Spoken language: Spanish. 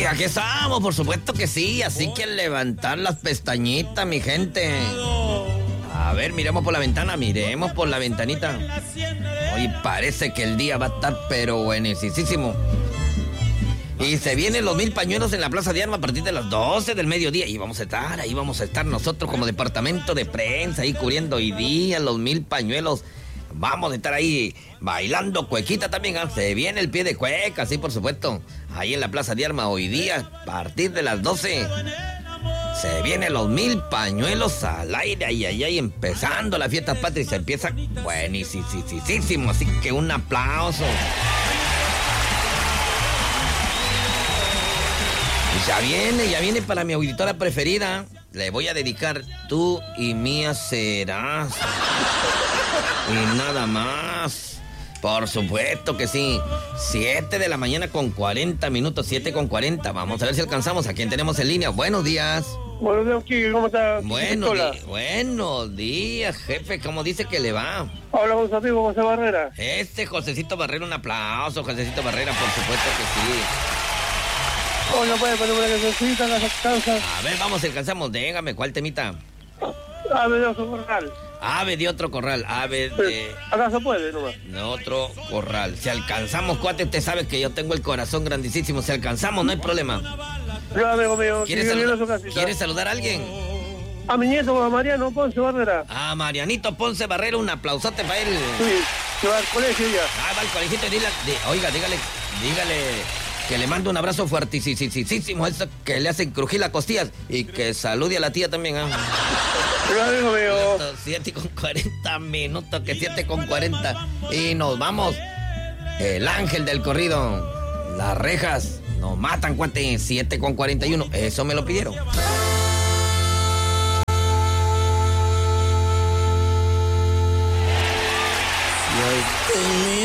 Y aquí estamos, por supuesto que sí, así que levantar las pestañitas, mi gente. A ver, miremos por la ventana, miremos por la ventanita. Oye, parece que el día va a estar pero buenísimo. Y se vienen los 1000 pañuelos en la Plaza de Armas a partir de las 12 del mediodía. Y vamos a estar nosotros como departamento de prensa ahí cubriendo hoy día los 1000 pañuelos. Vamos a estar ahí bailando cuequita también. Se viene el pie de cueca, sí, por supuesto. Ahí en la Plaza de Armas hoy día, a partir de las 12. Se vienen los 1000 pañuelos al aire. Ahí, empezando la fiesta patria. Y se empieza buenísimo. Así que un aplauso. Y ya viene para mi auditora preferida. Le voy a dedicar Tú y Mía Serás. Y nada más. Por supuesto que sí. 7 de la mañana con 40 minutos, 7:40. Vamos a ver si alcanzamos. ¿A quién tenemos en línea? Buenos días. Buenos días, Kike, ¿cómo está? Buenos días, jefe. ¿Cómo dice que le va? Habla con su amigo José Barrera. Josecito Barrera, un aplauso, Josecito Barrera, por supuesto que sí. Oh, no puede poner una cancioncita, la cansa. A ver, vamos, alcanzamos. Dígame, ¿cuál temita? Ave de otro corral. Ave de otro corral, ave de... Acá se puede, nomás. De otro corral. Si alcanzamos, cuate, usted sabe que yo tengo el corazón grandísimo. Si alcanzamos, no hay problema. Yo, amigo mío, ¿Quieres saludar a alguien? A mi nieto, a Mariano Ponce Barrera. A Marianito Ponce Barrera, un aplausote para él. Sí, que va al colegio ya. Va al colegio y oiga, dígale que le mando un abrazo fuertísimo, eso que le hacen crujir las costillas y que salude a la tía también. Yo, amigo mío. 7:40 minutos, que 7:40. Y nos vamos. El ángel del corrido. Las rejas nos matan, cuate. 7:41. Eso me lo pidieron.